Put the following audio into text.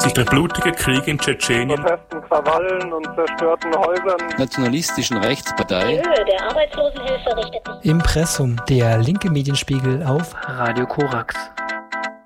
sich der blutige Krieg in Tschetschenien, Protesten, Krawallen und zerstörten Häusern, nationalistischen Rechtspartei, Die Höhe der Arbeitslosenhilfe richtet sich. Impressum, der linke Medienspiegel auf Radio Korax.